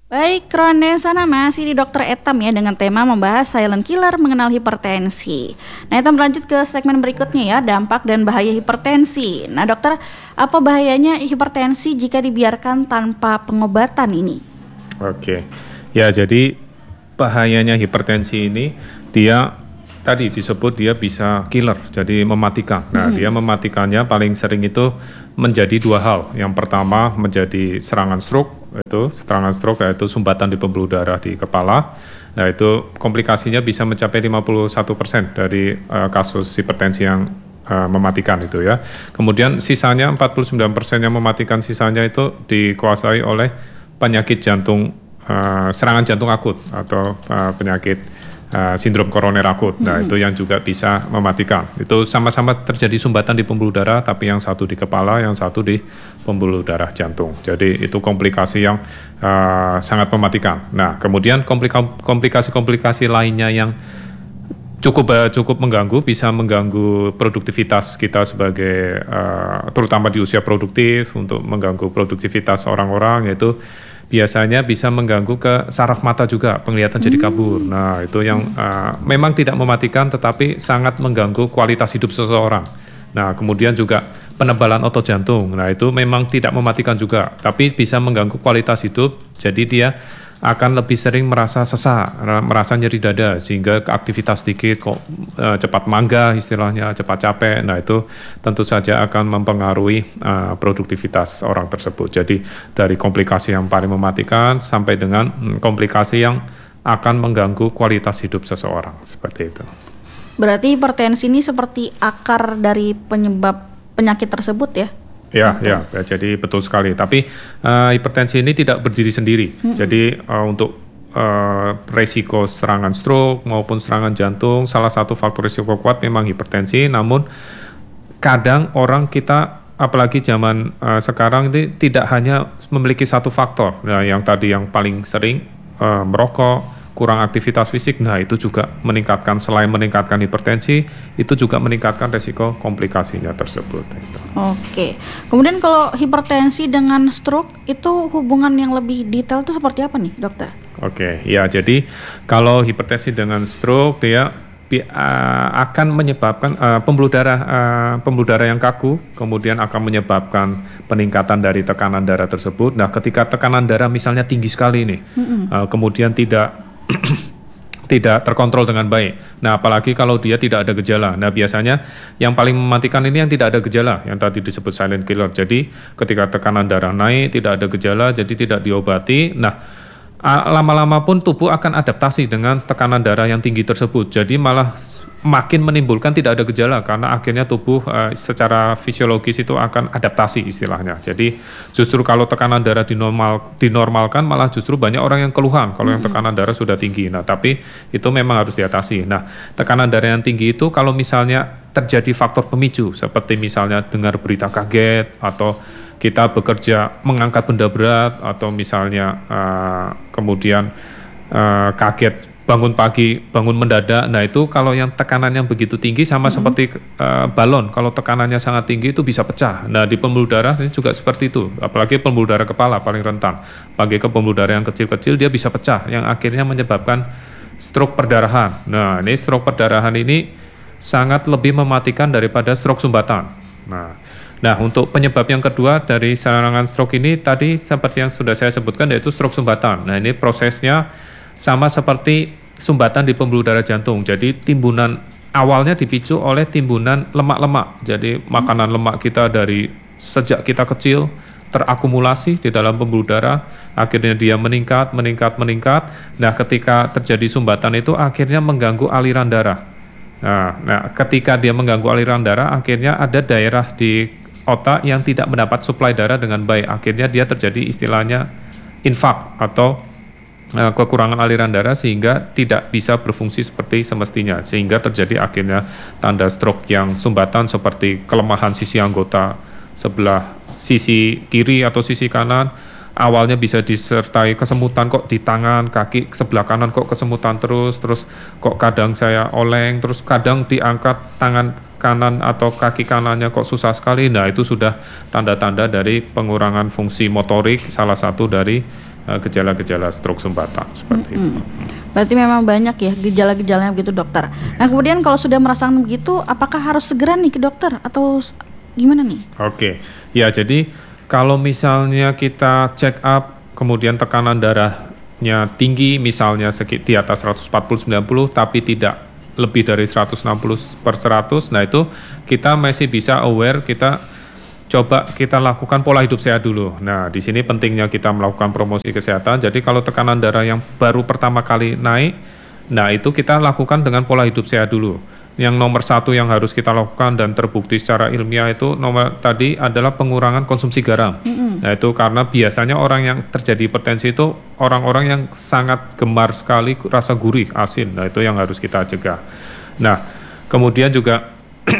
Baik, Ronde sana masih di Dokter Etam ya dengan tema membahas silent killer mengenal hipertensi. Nah, kita melanjut ke segmen berikutnya ya, dampak dan bahaya hipertensi. Nah, dokter, apa bahayanya hipertensi jika dibiarkan tanpa pengobatan ini? Oke, ya jadi bahayanya hipertensi ini dia tadi disebut dia bisa killer, jadi mematikan. Nah, dia mematikannya paling sering itu menjadi dua hal. Yang pertama menjadi serangan stroke yaitu sumbatan di pembuluh darah di kepala. Nah, itu komplikasinya bisa mencapai 51% dari kasus hipertensi yang mematikan itu ya. Kemudian sisanya 49% yang mematikan sisanya itu dikuasai oleh penyakit jantung, serangan jantung akut atau penyakit sindrom koroner akut. Nah, itu yang juga bisa mematikan. Itu sama-sama terjadi sumbatan di pembuluh darah, tapi yang satu di kepala, yang satu di pembuluh darah jantung. Jadi itu komplikasi yang sangat mematikan. Nah, kemudian komplikasi-komplikasi lainnya yang cukup mengganggu, bisa mengganggu produktivitas kita sebagai terutama di usia produktif, untuk mengganggu produktivitas orang-orang, yaitu biasanya bisa mengganggu ke saraf mata juga, penglihatan jadi kabur. Nah, itu yang memang tidak mematikan tetapi sangat mengganggu kualitas hidup seseorang. Nah, kemudian juga penebalan otot jantung. Nah, itu memang tidak mematikan juga, tapi bisa mengganggu kualitas hidup. Jadi dia akan lebih sering merasa sesak, merasa nyeri dada, sehingga aktivitas sedikit kok cepat mangga istilahnya, cepat capek. Nah, itu tentu saja akan mempengaruhi produktivitas orang tersebut. Jadi dari komplikasi yang paling mematikan sampai dengan komplikasi yang akan mengganggu kualitas hidup seseorang, seperti itu. Berarti hipertensi ini seperti akar dari penyebab penyakit tersebut ya? Ya, jadi betul sekali. Tapi hipertensi ini tidak berdiri sendiri. Jadi untuk resiko serangan stroke maupun serangan jantung, salah satu faktor risiko kuat memang hipertensi. Namun kadang orang kita, apalagi zaman sekarang ini, tidak hanya memiliki satu faktor. Nah, yang tadi yang paling sering merokok, kurang aktivitas fisik, nah itu juga selain meningkatkan hipertensi, itu juga meningkatkan resiko komplikasinya tersebut. Oke, kemudian kalau hipertensi dengan stroke itu hubungan yang lebih detail itu seperti apa nih, dokter? Oke, ya jadi kalau hipertensi dengan stroke dia akan menyebabkan pembuluh darah yang kaku, kemudian akan menyebabkan peningkatan dari tekanan darah tersebut. Nah, ketika tekanan darah misalnya tinggi sekali nih, kemudian tidak terkontrol dengan baik. Nah, apalagi kalau dia tidak ada gejala. Nah, biasanya yang paling mematikan ini yang tidak ada gejala, yang tadi disebut silent killer. Jadi, ketika tekanan darah naik, tidak ada gejala, jadi tidak diobati. Nah, lama-lama pun tubuh akan adaptasi dengan tekanan darah yang tinggi tersebut. Jadi malah makin menimbulkan tidak ada gejala, karena akhirnya tubuh secara fisiologis itu akan adaptasi istilahnya. Jadi justru kalau tekanan darah dinormalkan, malah justru banyak orang yang keluhan kalau yang tekanan darah sudah tinggi. Nah, tapi itu memang harus diatasi. Nah, tekanan darah yang tinggi itu kalau misalnya terjadi faktor pemicu, seperti misalnya dengar berita kaget, atau kita bekerja mengangkat benda berat, atau misalnya kemudian kaget bangun pagi, bangun mendadak. Nah, itu kalau yang tekanan yang begitu tinggi sama seperti balon, kalau tekanannya sangat tinggi itu bisa pecah. Nah, di pembuluh darah ini juga seperti itu, apalagi pembuluh darah kepala paling rentan. Bagi ke pembuluh darah yang kecil-kecil dia bisa pecah, yang akhirnya menyebabkan stroke perdarahan. Nah, ini stroke perdarahan ini sangat lebih mematikan daripada stroke sumbatan. Nah, untuk penyebab yang kedua dari serangan stroke ini tadi seperti yang sudah saya sebutkan, yaitu stroke sumbatan. Nah, ini prosesnya sama seperti sumbatan di pembuluh darah jantung. Jadi timbunan awalnya dipicu oleh timbunan lemak-lemak. Jadi makanan lemak kita dari sejak kita kecil terakumulasi di dalam pembuluh darah, akhirnya dia meningkat. Nah, ketika terjadi sumbatan itu akhirnya mengganggu aliran darah. Nah, ketika dia mengganggu aliran darah, akhirnya ada daerah di otak yang tidak mendapat suplai darah dengan baik. Akhirnya dia terjadi istilahnya infark atau kekurangan aliran darah, sehingga tidak bisa berfungsi seperti semestinya, sehingga terjadi akhirnya tanda stroke yang sumbatan seperti kelemahan sisi anggota sebelah sisi kiri atau sisi kanan. Awalnya bisa disertai kesemutan, kok di tangan, kaki sebelah kanan kok kesemutan terus kok kadang saya oleng, terus kadang diangkat tangan kanan atau kaki kanannya kok susah sekali. Nah, itu sudah tanda-tanda dari pengurangan fungsi motorik, salah satu dari gejala-gejala stroke sumbatan seperti itu. Berarti memang banyak ya gejala-gejalanya begitu dokter. Nah kemudian kalau sudah merasakan begitu, apakah harus segera nih ke dokter atau gimana nih? Oke, ya jadi kalau misalnya kita check up, kemudian tekanan darahnya tinggi, misalnya di atas 140/90, tapi tidak lebih dari 160/100, nah itu kita masih bisa aware, kita coba kita lakukan pola hidup sehat dulu. Nah, di sini pentingnya kita melakukan promosi kesehatan. Jadi kalau tekanan darah yang baru pertama kali naik, nah itu kita lakukan dengan pola hidup sehat dulu. Yang nomor satu yang harus kita lakukan dan terbukti secara ilmiah itu nomor tadi adalah pengurangan konsumsi garam. Nah itu karena biasanya orang yang terjadi hipertensi itu orang-orang yang sangat gemar sekali rasa gurih, asin. Nah itu yang harus kita cegah. Nah kemudian juga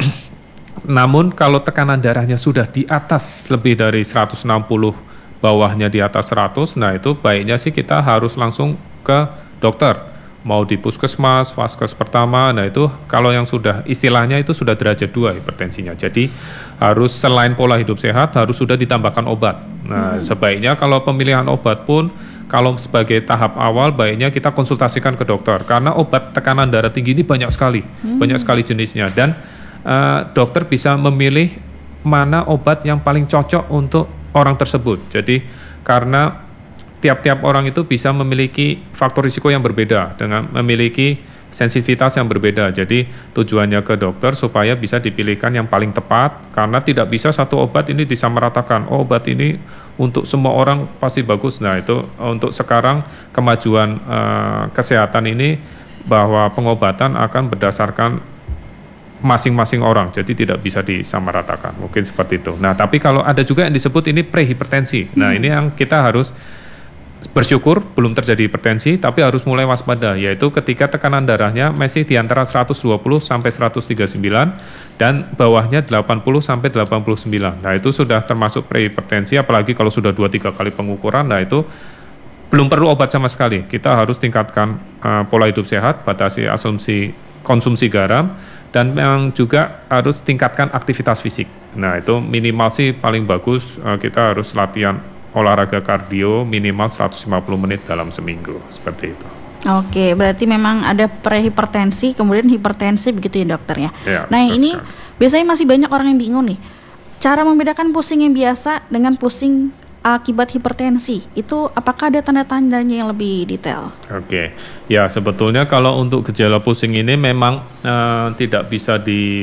namun kalau tekanan darahnya sudah di atas lebih dari 160, bawahnya di atas 100, nah itu baiknya sih kita harus langsung ke dokter. Mau di puskesmas, vaskes pertama, nah itu kalau yang sudah istilahnya itu sudah derajat 2 hipertensinya. Jadi harus selain pola hidup sehat harus sudah ditambahkan obat. Nah sebaiknya kalau pemilihan obat pun kalau sebagai tahap awal baiknya kita konsultasikan ke dokter. Karena obat tekanan darah tinggi ini banyak sekali jenisnya. Dan dokter bisa memilih mana obat yang paling cocok untuk orang tersebut. Jadi karena tiap-tiap orang itu bisa memiliki faktor risiko yang berbeda dengan memiliki sensitivitas yang berbeda. Jadi tujuannya ke dokter supaya bisa dipilihkan yang paling tepat, karena tidak bisa satu obat ini disamaratakan. Oh, obat ini untuk semua orang pasti bagus. Nah itu untuk sekarang kemajuan kesehatan ini bahwa pengobatan akan berdasarkan masing-masing orang, jadi tidak bisa disamaratakan. Mungkin seperti itu. Nah tapi kalau ada juga yang disebut ini prehipertensi. Nah ini yang kita harus bersyukur belum terjadi hipertensi, tapi harus mulai waspada, yaitu ketika tekanan darahnya masih di antara 120 sampai 139 dan bawahnya 80 sampai 89. Nah, itu sudah termasuk prehipertensi, apalagi kalau sudah 2-3 kali pengukuran, nah itu belum perlu obat sama sekali. Kita harus tingkatkan pola hidup sehat, batasi konsumsi garam, dan yang juga harus tingkatkan aktivitas fisik. Nah, itu minimal sih paling bagus kita harus latihan olahraga kardio minimal 150 menit dalam seminggu, seperti itu. Oke, berarti memang ada prehipertensi, kemudian hipertensi begitu ya dokter ya. Nah ini biasanya masih banyak orang yang bingung nih, cara membedakan pusing yang biasa dengan pusing akibat hipertensi, itu apakah ada tanda-tandanya yang lebih detail? Oke, ya sebetulnya kalau untuk gejala pusing ini memang tidak bisa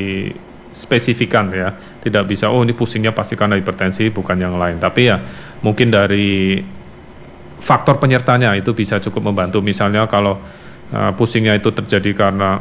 dispesifikan ya, tidak bisa oh ini pusingnya pasti karena hipertensi bukan yang lain, tapi ya mungkin dari faktor penyertanya itu bisa cukup membantu. Misalnya kalau pusingnya itu terjadi karena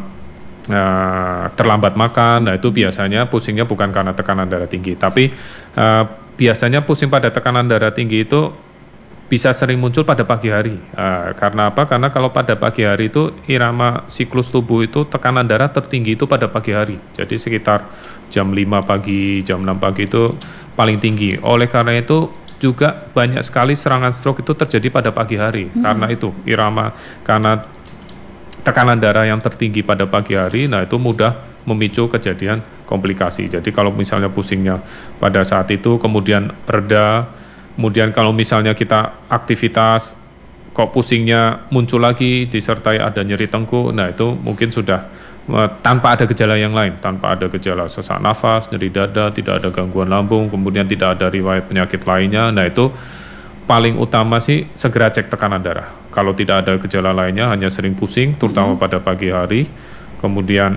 terlambat makan, nah itu biasanya pusingnya bukan karena tekanan darah tinggi, tapi biasanya pusing pada tekanan darah tinggi itu bisa sering muncul pada pagi hari. Karena apa? Karena kalau pada pagi hari itu irama siklus tubuh itu tekanan darah tertinggi itu pada pagi hari. Jadi sekitar jam 5 pagi, jam 6 pagi itu paling tinggi. Oleh karena itu juga banyak sekali serangan stroke itu terjadi pada pagi hari. Karena itu karena tekanan darah yang tertinggi pada pagi hari, nah itu mudah memicu kejadian komplikasi. Jadi kalau misalnya pusingnya pada saat itu kemudian reda, kemudian kalau misalnya kita aktivitas kok pusingnya muncul lagi disertai ada nyeri tengkuk, nah itu mungkin sudah tanpa ada gejala yang lain, tanpa ada gejala sesak nafas, nyeri dada, tidak ada gangguan lambung, kemudian tidak ada riwayat penyakit lainnya, nah itu paling utama sih segera cek tekanan darah. Kalau tidak ada gejala lainnya, hanya sering pusing, terutama pada pagi hari, kemudian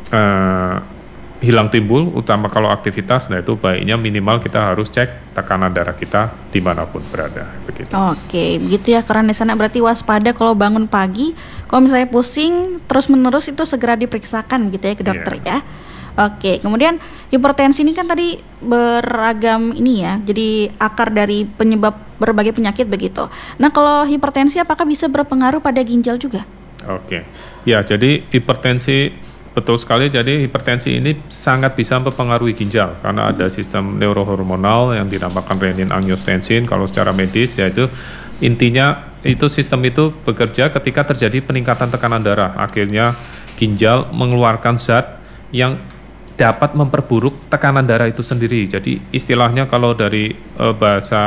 hilang timbul, utama kalau aktivitas, nah itu baiknya minimal kita harus cek tekanan darah kita dimanapun berada. Begitu. Oke, begitu ya, karena di sana berarti waspada kalau bangun pagi, kalau misalnya pusing terus-menerus itu segera diperiksakan gitu ya ke dokter ya. Oke, kemudian hipertensi ini kan tadi beragam ini ya, jadi akar dari penyebab berbagai penyakit begitu. Nah kalau hipertensi apakah bisa berpengaruh pada ginjal juga? Oke, ya jadi hipertensi betul sekali, jadi hipertensi ini sangat bisa mempengaruhi ginjal karena ada sistem neurohormonal yang dinamakan renin-angiotensin kalau secara medis, yaitu intinya itu sistem itu bekerja ketika terjadi peningkatan tekanan darah, akhirnya ginjal mengeluarkan zat yang dapat memperburuk tekanan darah itu sendiri. Jadi istilahnya kalau dari bahasa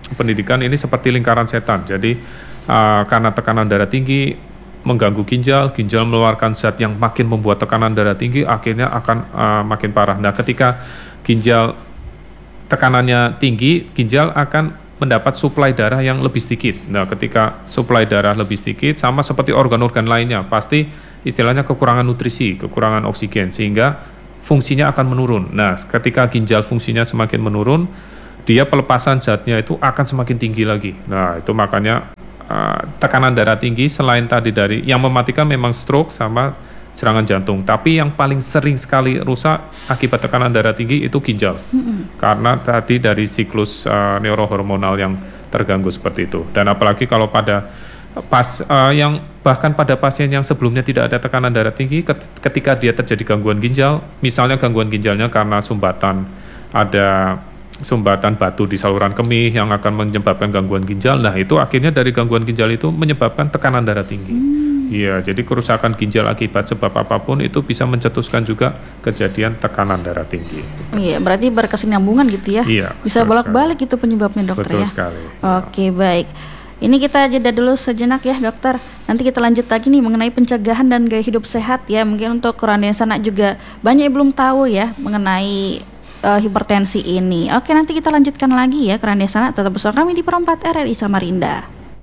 pendidikan ini seperti lingkaran setan. Jadi karena tekanan darah tinggi mengganggu ginjal, ginjal mengeluarkan zat yang makin membuat tekanan darah tinggi, akhirnya akan makin parah. Nah, ketika ginjal tekanannya tinggi, ginjal akan mendapat suplai darah yang lebih sedikit. Nah, ketika suplai darah lebih sedikit, sama seperti organ-organ lainnya, pasti istilahnya kekurangan nutrisi, kekurangan oksigen, sehingga fungsinya akan menurun. Nah, ketika ginjal fungsinya semakin menurun, dia pelepasan zatnya itu akan semakin tinggi lagi. Nah, itu makanya tekanan darah tinggi selain tadi dari yang mematikan memang stroke sama serangan jantung, tapi yang paling sering sekali rusak akibat tekanan darah tinggi itu ginjal, karena tadi dari siklus neurohormonal yang terganggu seperti itu. Dan apalagi kalau pada yang bahkan pada pasien yang sebelumnya tidak ada tekanan darah tinggi, ketika dia terjadi gangguan ginjal, misalnya gangguan ginjalnya karena ada sumbatan batu di saluran kemih yang akan menyebabkan gangguan ginjal. Nah, itu akhirnya dari gangguan ginjal itu menyebabkan tekanan darah tinggi. Iya, jadi kerusakan ginjal akibat sebab apapun itu bisa mencetuskan juga kejadian tekanan darah tinggi. Iya, berarti berkesinambungan gitu ya. Iya. Bisa bolak-balik itu penyebabnya, dokter. Betul ya. Sekali. Oke, baik. Ini kita jeda dulu sejenak ya, dokter. Nanti kita lanjut lagi nih mengenai pencegahan dan gaya hidup sehat ya. Mungkin untuk Kuranda Sana juga banyak yang belum tahu ya mengenai hipertensi ini. Oke, nanti kita lanjutkan lagi ya, Kuranda Sana. Tetap bersama kami di Perempat RRI Samarinda.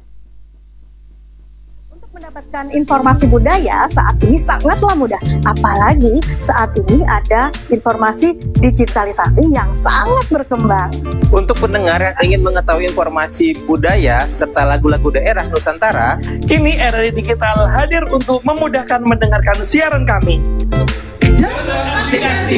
Untuk mendapatkan informasi budaya saat ini sangatlah mudah. Apalagi saat ini ada informasi digitalisasi yang sangat berkembang. Untuk pendengar yang ingin mengetahui informasi budaya serta lagu-lagu daerah Nusantara, kini RRI Digital hadir untuk memudahkan mendengarkan siaran kami.